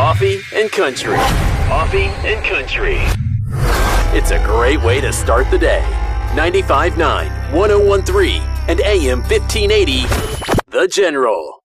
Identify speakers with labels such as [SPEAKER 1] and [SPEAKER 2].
[SPEAKER 1] Coffee and country. Coffee and country. It's a great way to start the day. 95.9, 101.3, and AM 1580, The General.